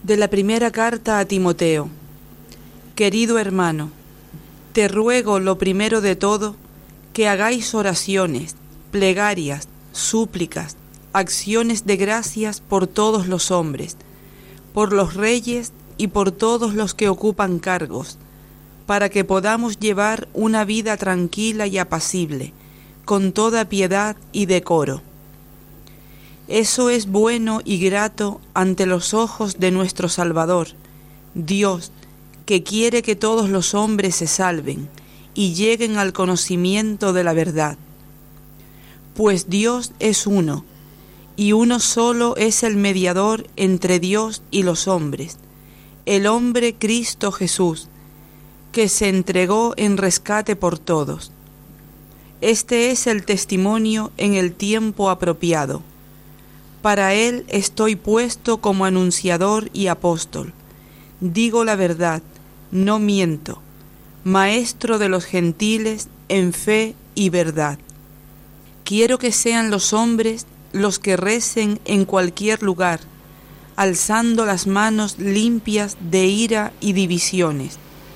De la primera carta a Timoteo. Querido hermano, te ruego lo primero de todo, que hagáis oraciones, plegarias, súplicas, acciones de gracias por todos los hombres, por los reyes y por todos los que ocupan cargos, para que podamos llevar una vida tranquila y apacible, con toda piedad y decoro. Eso es bueno y grato ante los ojos de nuestro Salvador, Dios, que quiere que todos los hombres se salven y lleguen al conocimiento de la verdad. Pues Dios es uno, y uno solo es el mediador entre Dios y los hombres, el hombre Cristo Jesús, que se entregó en rescate por todos. Este es el testimonio en el tiempo apropiado. Para él estoy puesto como anunciador y apóstol. Digo la verdad, no miento, maestro de los gentiles en fe y verdad. Quiero que sean los hombres los que recen en cualquier lugar, alzando las manos limpias de ira y divisiones.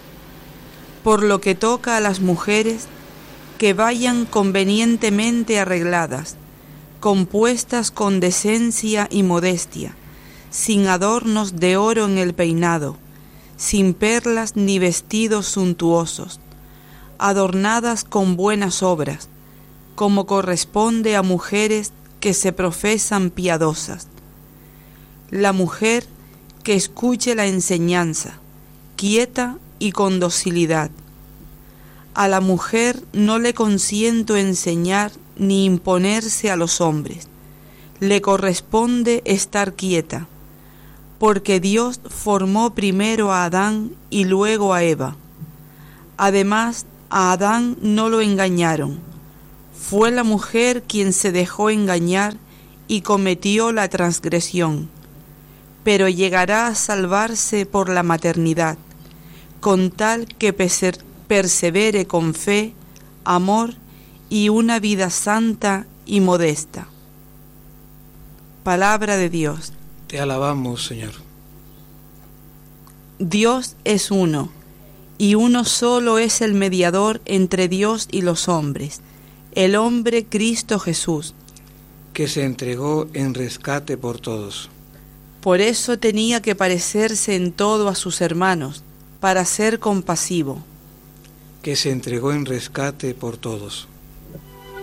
Por lo que toca a las mujeres, que vayan convenientemente arregladas, compuestas con decencia y modestia, sin adornos de oro en el peinado, sin perlas ni vestidos suntuosos, adornadas con buenas obras, como corresponde a mujeres que se profesan piadosas. La mujer que escuche la enseñanza, quieta y con docilidad. A la mujer no le consiento enseñar ni imponerse a los hombres. Le corresponde estar quieta, porque Dios formó primero a Adán y luego a Eva. Además, a Adán no lo engañaron. Fue la mujer quien se dejó engañar y cometió la transgresión, pero llegará a salvarse por la maternidad, con tal que persevere con fe, amor y una vida santa y modesta. Palabra de Dios. Te alabamos, Señor. Dios es uno, y uno solo es el mediador entre Dios y los hombres, el hombre Cristo Jesús, que se entregó en rescate por todos. Por eso tenía que parecerse en todo a sus hermanos, para ser compasivo. Que se entregó en rescate por todos.